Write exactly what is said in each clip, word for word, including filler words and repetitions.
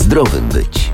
zdrowym być.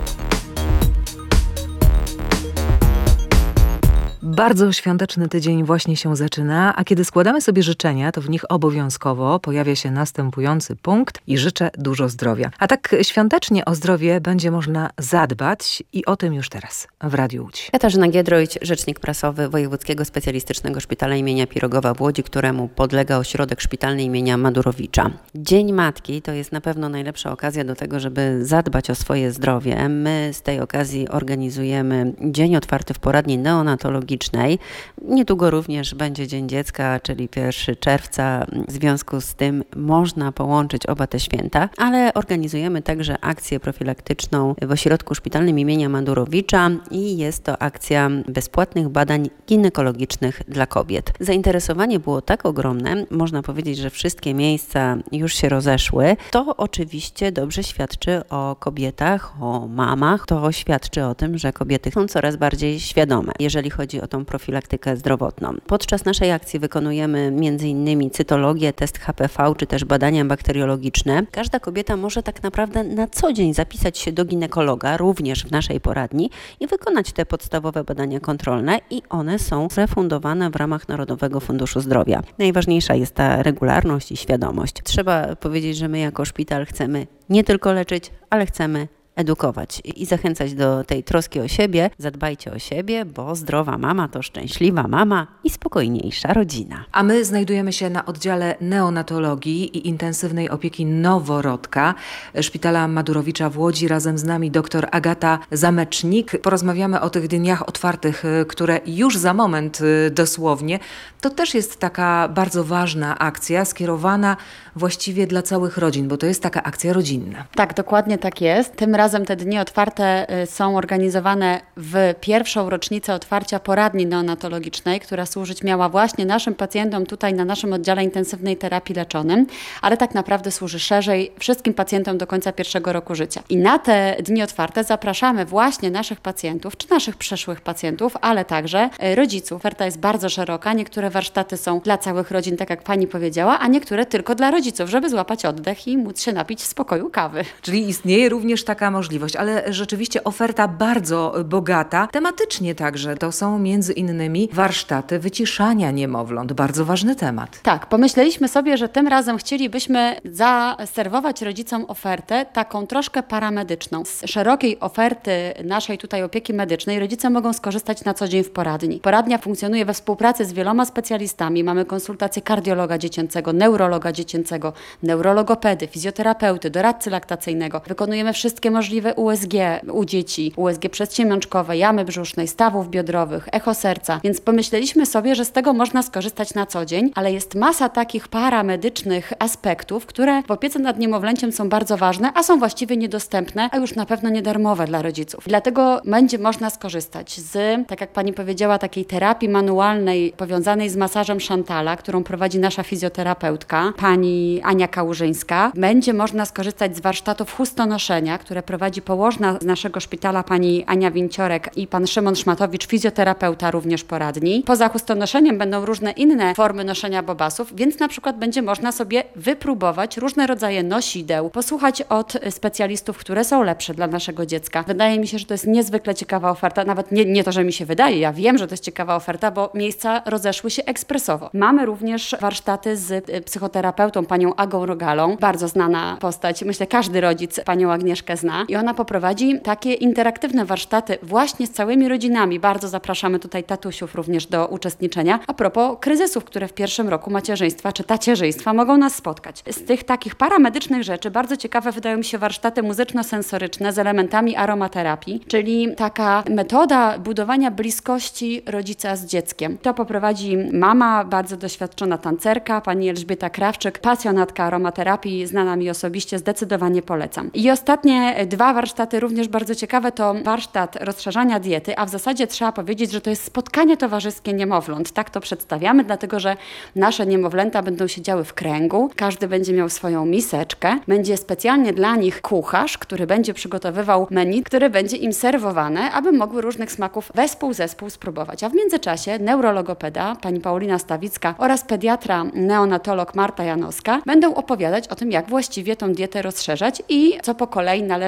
Bardzo świąteczny tydzień właśnie się zaczyna, a kiedy składamy sobie życzenia, to w nich obowiązkowo pojawia się następujący punkt i życzę dużo zdrowia. A tak świątecznie o zdrowie będzie można zadbać i o tym już teraz w Radiu Łódź. Katarzyna Giedroyć, rzecznik prasowy Wojewódzkiego Specjalistycznego Szpitala imienia Pirogowa w Łodzi, któremu podlega ośrodek szpitalny imienia Madurowicza. Dzień Matki to jest na pewno najlepsza okazja do tego, żeby zadbać o swoje zdrowie. My z tej okazji organizujemy dzień otwarty w poradni neonatologicznej. Niedługo również będzie Dzień Dziecka, czyli pierwszego czerwca. W związku z tym można połączyć oba te święta, ale organizujemy także akcję profilaktyczną w ośrodku szpitalnym imienia Madurowicza i jest to akcja bezpłatnych badań ginekologicznych dla kobiet. Zainteresowanie było tak ogromne, można powiedzieć, że wszystkie miejsca już się rozeszły. To oczywiście dobrze świadczy o kobietach, o mamach. To świadczy o tym, że kobiety są coraz bardziej świadome, jeżeli chodzi o tą profilaktykę zdrowotną. Podczas naszej akcji wykonujemy między innymi cytologię, test H P V czy też badania bakteriologiczne. Każda kobieta może tak naprawdę na co dzień zapisać się do ginekologa, również w naszej poradni i wykonać te podstawowe badania kontrolne i one są refundowane w ramach Narodowego Funduszu Zdrowia. Najważniejsza jest ta regularność i świadomość. Trzeba powiedzieć, że my jako szpital chcemy nie tylko leczyć, ale chcemy edukować i zachęcać do tej troski o siebie. Zadbajcie o siebie, bo zdrowa mama to szczęśliwa mama i spokojniejsza rodzina. A my znajdujemy się na oddziale neonatologii i intensywnej opieki noworodka Szpitala Madurowicza w Łodzi. Razem z nami dr Agata Zamecznik. Porozmawiamy o tych dniach otwartych, które już za moment dosłownie. To też jest taka bardzo ważna akcja, skierowana właściwie dla całych rodzin, bo to jest taka akcja rodzinna. Tak, dokładnie tak jest. Tym razem te dni otwarte są organizowane w pierwszą rocznicę otwarcia poradni neonatologicznej, która służyć miała właśnie naszym pacjentom tutaj na naszym oddziale intensywnej terapii leczonym, ale tak naprawdę służy szerzej wszystkim pacjentom do końca pierwszego roku życia. I na te dni otwarte zapraszamy właśnie naszych pacjentów, czy naszych przyszłych pacjentów, ale także rodziców. Oferta jest bardzo szeroka. Niektóre warsztaty są dla całych rodzin, tak jak pani powiedziała, a niektóre tylko dla rodziców, żeby złapać oddech i móc się napić w spokoju kawy. Czyli istnieje również taka możliwość, ale rzeczywiście oferta bardzo bogata. Tematycznie także to są między innymi warsztaty wyciszania niemowląt. Bardzo ważny temat. Tak, pomyśleliśmy sobie, że tym razem chcielibyśmy zaserwować rodzicom ofertę taką troszkę paramedyczną. Z szerokiej oferty naszej tutaj opieki medycznej rodzice mogą skorzystać na co dzień w poradni. Poradnia funkcjonuje we współpracy z wieloma specjalistami. Mamy konsultacje kardiologa dziecięcego, neurologa dziecięcego, neurologopedy, fizjoterapeuty, doradcy laktacyjnego. Wykonujemy wszystkie możliwe U S G u dzieci, U S G przedsiemiączkowe, jamy brzusznej, stawów biodrowych, echo serca. Więc pomyśleliśmy sobie, że z tego można skorzystać na co dzień, ale jest masa takich paramedycznych aspektów, które w opiece nad niemowlęciem są bardzo ważne, a są właściwie niedostępne, a już na pewno niedarmowe dla rodziców. Dlatego będzie można skorzystać z, tak jak pani powiedziała, takiej terapii manualnej powiązanej z masażem Chantala, którą prowadzi nasza fizjoterapeutka, pani Ania Kałużyńska. Będzie można skorzystać z warsztatów chustonoszenia, które prowadzi położna z naszego szpitala pani Ania Winciorek i pan Szymon Szmatowicz, fizjoterapeuta również poradni. Poza chustonoszeniem będą różne inne formy noszenia bobasów, więc na przykład będzie można sobie wypróbować różne rodzaje nosideł, posłuchać od specjalistów, które są lepsze dla naszego dziecka. Wydaje mi się, że to jest niezwykle ciekawa oferta, nawet nie, nie to, że mi się wydaje, ja wiem, że to jest ciekawa oferta, bo miejsca rozeszły się ekspresowo. Mamy również warsztaty z psychoterapeutą, panią Agą Rogalą, bardzo znana postać, myślę każdy rodzic panią Agnieszkę zna i ona poprowadzi takie interaktywne warsztaty właśnie z całymi rodzinami. Bardzo zapraszamy tutaj tatusiów również do uczestniczenia. A propos kryzysów, które w pierwszym roku macierzyństwa czy tacierzyństwa mogą nas spotkać. Z tych takich paramedycznych rzeczy bardzo ciekawe wydają mi się warsztaty muzyczno-sensoryczne z elementami aromaterapii, czyli taka metoda budowania bliskości rodzica z dzieckiem. To poprowadzi mama, bardzo doświadczona tancerka, pani Elżbieta Krawczyk, pasjonatka aromaterapii, znana mi osobiście, zdecydowanie polecam. I ostatnie dwa warsztaty również bardzo ciekawe to warsztat rozszerzania diety, a w zasadzie trzeba powiedzieć, że to jest spotkanie towarzyskie niemowląt. Tak to przedstawiamy, dlatego że nasze niemowlęta będą siedziały w kręgu, każdy będzie miał swoją miseczkę, będzie specjalnie dla nich kucharz, który będzie przygotowywał menu, które będzie im serwowane, aby mogły różnych smaków wespół zespół spróbować. A w międzyczasie neurologopeda, pani Paulina Stawicka oraz pediatra neonatolog Marta Janowska będą opowiadać o tym, jak właściwie tą dietę rozszerzać i co po kolei należy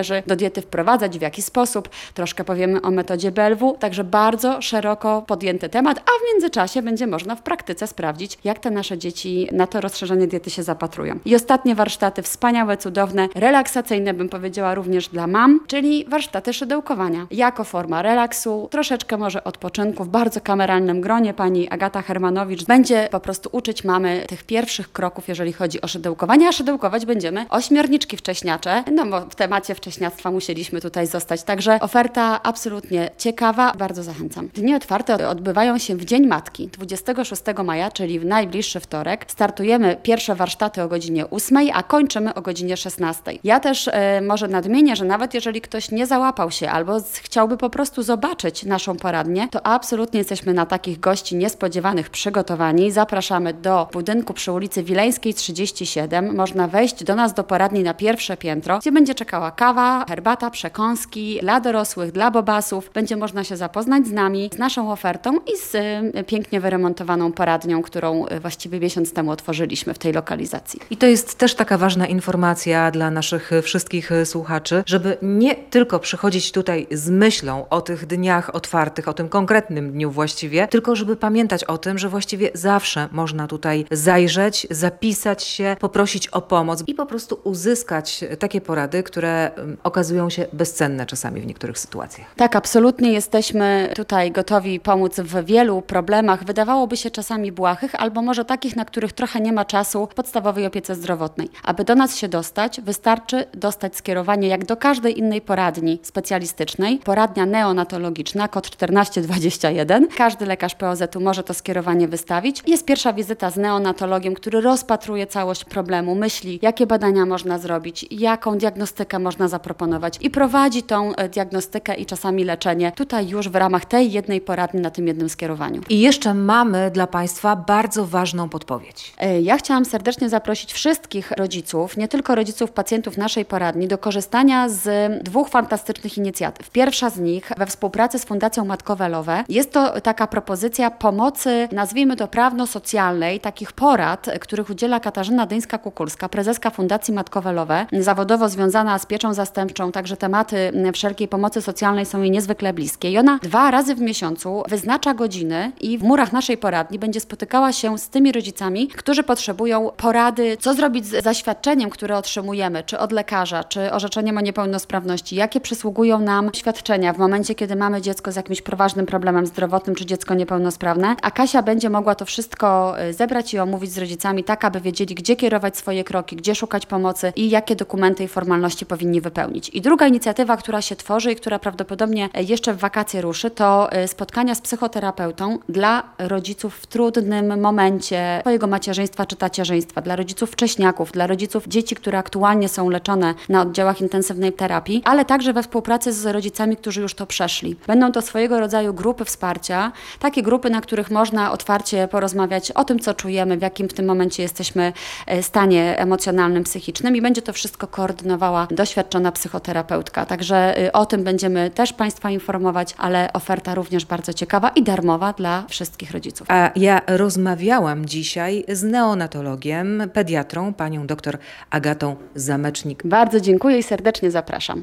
należy do diety wprowadzać, w jaki sposób. Troszkę powiemy o metodzie B L W, także bardzo szeroko podjęty temat, a w międzyczasie będzie można w praktyce sprawdzić, jak te nasze dzieci na to rozszerzenie diety się zapatrują. I ostatnie warsztaty wspaniałe, cudowne, relaksacyjne, bym powiedziała również dla mam, czyli warsztaty szydełkowania. Jako forma relaksu, troszeczkę może odpoczynku w bardzo kameralnym gronie. Pani Agata Hermanowicz będzie po prostu uczyć mamy tych pierwszych kroków, jeżeli chodzi o szydełkowanie, a szydełkować będziemy ośmiorniczki wcześniacze, no bo w temacie wcześniactwa musieliśmy tutaj zostać. Także oferta absolutnie ciekawa, bardzo zachęcam. Dni otwarte odbywają się w Dzień Matki, dwudziestego szóstego maja, czyli w najbliższy wtorek. Startujemy pierwsze warsztaty o godzinie ósmej, a kończymy o godzinie szesnastej. Ja też e, może nadmienię, że nawet jeżeli ktoś nie załapał się albo z, chciałby po prostu zobaczyć naszą poradnię, to absolutnie jesteśmy na takich gości niespodziewanych przygotowani. Zapraszamy do budynku przy ulicy Wileńskiej trzydzieści siedem. Można wejść do nas do poradni na pierwsze piętro, gdzie będzie czekała kawa, herbata, przekąski dla dorosłych, dla bobasów. Będzie można się zapoznać z nami, z naszą ofertą i z y, pięknie wyremontowaną poradnią, którą y, właściwie miesiąc temu otworzyliśmy w tej lokalizacji. I to jest też taka ważna informacja dla naszych wszystkich słuchaczy, żeby nie tylko przychodzić tutaj z myślą o tych dniach otwartych, o tym konkretnym dniu właściwie, tylko żeby pamiętać o tym, że właściwie zawsze można tutaj zajrzeć, zapisać się, poprosić o pomoc i po prostu uzyskać takie porady, które okazują się bezcenne czasami w niektórych sytuacjach. Tak, absolutnie jesteśmy tutaj gotowi pomóc w wielu problemach, wydawałoby się czasami błahych, albo może takich, na których trochę nie ma czasu w podstawowej opiece zdrowotnej. Aby do nas się dostać, wystarczy dostać skierowanie jak do każdej innej poradni specjalistycznej. Poradnia neonatologiczna, kod czternaście dwadzieścia jeden. Każdy lekarz P O Z-u może to skierowanie wystawić. Jest pierwsza wizyta z neonatologiem, który rozpatruje całość problemu, myśli, jakie badania można zrobić, jaką diagnostykę można zaproponować i prowadzi tą diagnostykę i czasami leczenie tutaj już w ramach tej jednej poradni na tym jednym skierowaniu. I jeszcze mamy dla Państwa bardzo ważną podpowiedź. Ja chciałam serdecznie zaprosić wszystkich rodziców, nie tylko rodziców pacjentów naszej poradni, do korzystania z dwóch fantastycznych inicjatyw. Pierwsza z nich we współpracy z Fundacją Matkowe Lowe. Jest to taka propozycja pomocy, nazwijmy to prawno-socjalnej, takich porad, których udziela Katarzyna Dyńska-Kukulska, prezeska Fundacji Matkowe Lowe, zawodowo związana z pieczą zastępczą, także tematy wszelkiej pomocy socjalnej są jej niezwykle bliskie. I ona dwa razy w miesiącu wyznacza godziny i w murach naszej poradni będzie spotykała się z tymi rodzicami, którzy potrzebują porady, co zrobić z zaświadczeniem, które otrzymujemy, czy od lekarza, czy orzeczeniem o niepełnosprawności, jakie przysługują nam świadczenia w momencie, kiedy mamy dziecko z jakimś poważnym problemem zdrowotnym, czy dziecko niepełnosprawne. A Kasia będzie mogła to wszystko zebrać i omówić z rodzicami tak, aby wiedzieli, gdzie kierować swoje kroki, gdzie szukać pomocy i jakie dokumenty i formalności powinni wypełnić. I druga inicjatywa, która się tworzy i która prawdopodobnie jeszcze w wakacje ruszy, to spotkania z psychoterapeutą dla rodziców w trudnym momencie swojego macierzyństwa czy tacierzyństwa, dla rodziców wcześniaków, dla rodziców dzieci, które aktualnie są leczone na oddziałach intensywnej terapii, ale także we współpracy z rodzicami, którzy już to przeszli. Będą to swojego rodzaju grupy wsparcia, takie grupy, na których można otwarcie porozmawiać o tym, co czujemy, w jakim w tym momencie jesteśmy stanie emocjonalnym, psychicznym i będzie to wszystko koordynowała doświadczona psychoterapeutka. Także o tym będziemy też Państwa informować, ale oferta również bardzo ciekawa i darmowa dla wszystkich rodziców. A ja rozmawiałam dzisiaj z neonatologiem, pediatrą, panią dr Agatą Zamecznik. Bardzo dziękuję i serdecznie zapraszam.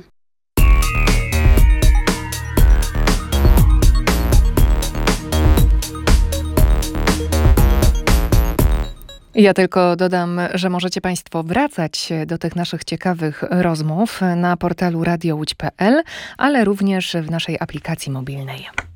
Ja tylko dodam, że możecie Państwo wracać do tych naszych ciekawych rozmów na portalu radio łódź kropka p l, ale również w naszej aplikacji mobilnej.